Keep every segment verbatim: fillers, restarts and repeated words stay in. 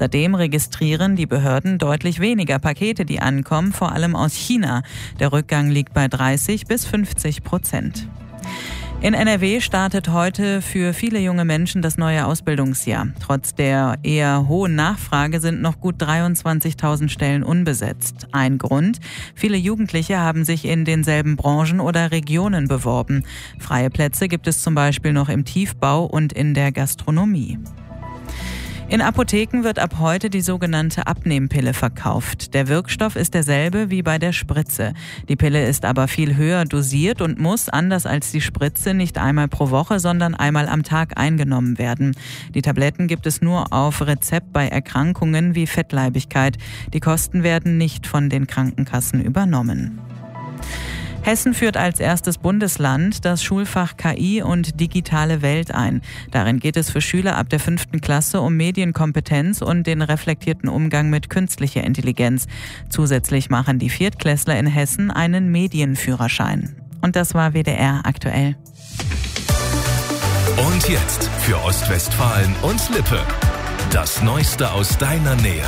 Außerdem registrieren die Behörden deutlich weniger Pakete, die ankommen, vor allem aus China. Der Rückgang liegt bei dreißig bis fünfzig Prozent. In N R W startet heute für viele junge Menschen das neue Ausbildungsjahr. Trotz der eher hohen Nachfrage sind noch gut dreiundzwanzigtausend Stellen unbesetzt. Ein Grund: viele Jugendliche haben sich in denselben Branchen oder Regionen beworben. Freie Plätze gibt es zum Beispiel noch im Tiefbau und in der Gastronomie. In Apotheken wird ab heute die sogenannte Abnehmpille verkauft. Der Wirkstoff ist derselbe wie bei der Spritze. Die Pille ist aber viel höher dosiert und muss, anders als die Spritze, nicht einmal pro Woche, sondern einmal am Tag eingenommen werden. Die Tabletten gibt es nur auf Rezept bei Erkrankungen wie Fettleibigkeit. Die Kosten werden nicht von den Krankenkassen übernommen. Hessen führt als erstes Bundesland das Schulfach K I und digitale Welt ein. Darin geht es für Schüler ab der fünften Klasse um Medienkompetenz und den reflektierten Umgang mit künstlicher Intelligenz. Zusätzlich machen die Viertklässler in Hessen einen Medienführerschein. Und das war W D R aktuell. Und jetzt für Ostwestfalen und Lippe. Das Neueste aus deiner Nähe.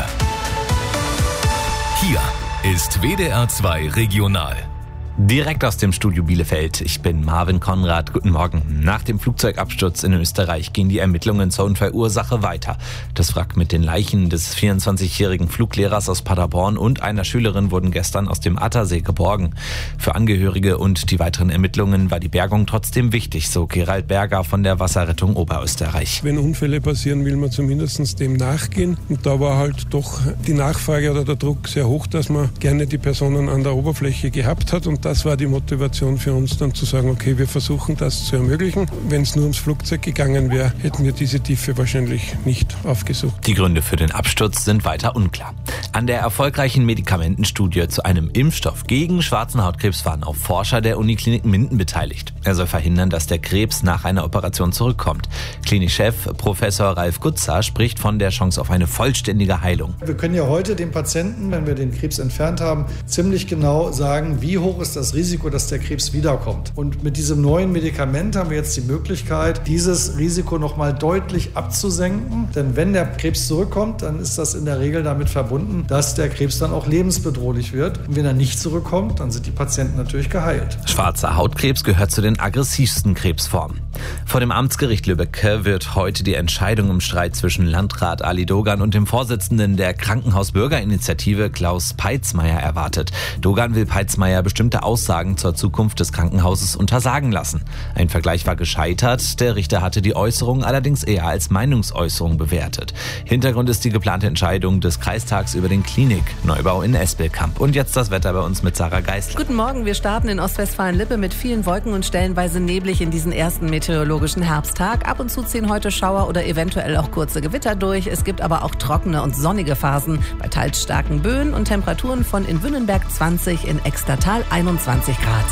Hier ist W D R zwei Regional. Direkt aus dem Studio Bielefeld. Ich bin Marvin Konrad. Guten Morgen. Nach dem Flugzeugabsturz in Österreich gehen die Ermittlungen zur Unfallursache weiter. Das Wrack mit den Leichen des vierundzwanzigjährigen Fluglehrers aus Paderborn und einer Schülerin wurden gestern aus dem Attersee geborgen. Für Angehörige und die weiteren Ermittlungen war die Bergung trotzdem wichtig, so Gerald Berger von der Wasserrettung Oberösterreich. Wenn Unfälle passieren, will man zumindest dem nachgehen. Und da war halt doch die Nachfrage oder der Druck sehr hoch, dass man gerne die Personen an der Oberfläche gehabt hat. Und das war die Motivation für uns dann zu sagen, okay, wir versuchen das zu ermöglichen. Wenn es nur ums Flugzeug gegangen wäre, hätten wir diese Tiefe wahrscheinlich nicht aufgesucht. Die Gründe für den Absturz sind weiter unklar. An der erfolgreichen Medikamentenstudie zu einem Impfstoff gegen schwarzen Hautkrebs waren auch Forscher der Uniklinik Minden beteiligt. Er soll verhindern, dass der Krebs nach einer Operation zurückkommt. Klinikchef Professor Ralf Gutzer spricht von der Chance auf eine vollständige Heilung. Wir können ja heute dem Patienten, wenn wir den Krebs entfernt haben, ziemlich genau sagen, wie hoch ist das Risiko, dass der Krebs wiederkommt. Und mit diesem neuen Medikament haben wir jetzt die Möglichkeit, dieses Risiko noch mal deutlich abzusenken. Denn wenn der Krebs zurückkommt, dann ist das in der Regel damit verbunden, dass der Krebs dann auch lebensbedrohlich wird. Und wenn er nicht zurückkommt, dann sind die Patienten natürlich geheilt. Schwarzer Hautkrebs gehört zu den aggressivsten Krebsformen. Vor dem Amtsgericht Lübeck wird heute die Entscheidung im Streit zwischen Landrat Ali Dogan und dem Vorsitzenden der Krankenhausbürgerinitiative Klaus Peitzmeier erwartet. Dogan will Peitzmeier bestimmte Aussagen zur Zukunft des Krankenhauses untersagen lassen. Ein Vergleich war gescheitert. Der Richter hatte die Äußerung allerdings eher als Meinungsäußerung bewertet. Hintergrund ist die geplante Entscheidung des Kreistags über den Klinikneubau in Espelkamp. Und jetzt das Wetter bei uns mit Sarah Geisler. Guten Morgen, wir starten in Ostwestfalen-Lippe mit vielen Wolken und stellenweise neblig in diesen ersten meteorologischen Herbsttag. Ab und zu ziehen heute Schauer oder eventuell auch kurze Gewitter durch. Es gibt aber auch trockene und sonnige Phasen bei teils starken Böen und Temperaturen von in Wünnenberg zwanzig, in Extertal einundzwanzig Grad.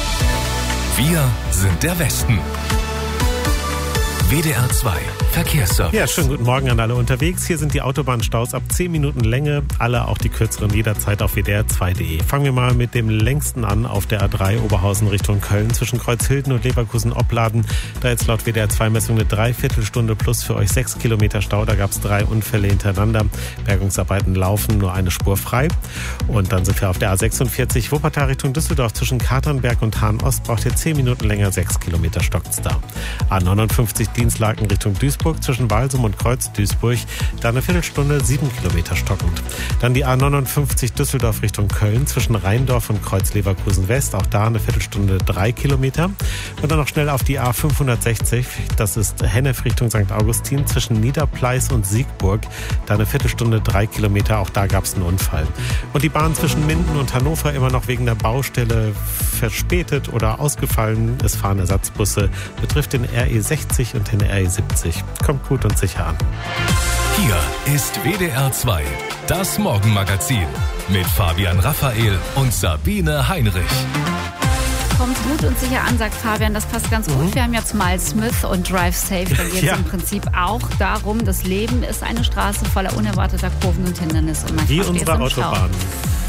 Wir sind der Westen. W D R zwei Verkehrsservice. Ja, schönen guten Morgen an alle unterwegs. Hier sind die Autobahnstaus ab zehn Minuten Länge. Alle, auch die kürzeren, jederzeit auf w d r zwei punkt d e. Fangen wir mal mit dem längsten an auf der A drei Oberhausen Richtung Köln zwischen Kreuzhilden und Leverkusen-Opladen. Da jetzt laut W D R zwei Messung eine Dreiviertelstunde plus für euch sechs Kilometer Stau. Da gab es drei Unfälle hintereinander. Bergungsarbeiten laufen, nur eine Spur frei. Und dann sind wir auf der A sechsundvierzig Wuppertal Richtung Düsseldorf zwischen Katernberg und Hahn-Ost. Braucht ihr zehn Minuten länger, sechs Kilometer stockt's da. A neunundfünfzig Dienstlaken Richtung Duisburg zwischen Walsum und Kreuz-Duisburg. Da eine Viertelstunde, sieben Kilometer stockend. Dann die A neunundfünfzig Düsseldorf Richtung Köln zwischen Rheindorf und Kreuz-Leverkusen West. Auch da eine Viertelstunde, drei Kilometer. Und dann noch schnell auf die A fünfhundertsechzig. Das ist Hennef Richtung Sankt Augustin zwischen Niederpleis und Siegburg. Da eine Viertelstunde, drei Kilometer. Auch da gab es einen Unfall. Und die Bahn zwischen Minden und Hannover immer noch wegen der Baustelle verspätet oder ausgefallen. Es fahren Ersatzbusse. Betrifft den R E sechzig und den R E siebzig. Kommt gut und sicher an. Hier ist W D R zwei, das Morgenmagazin mit Fabian Raphael und Sabine Heinrich. Kommt gut und sicher an, sagt Fabian, das passt ganz gut. Mhm. Wir haben ja Miles Smith und Drive Safe. Da geht es ja im Prinzip auch darum, das Leben ist eine Straße voller unerwarteter Kurven und Hindernisse. Und wie unsere Autobahn.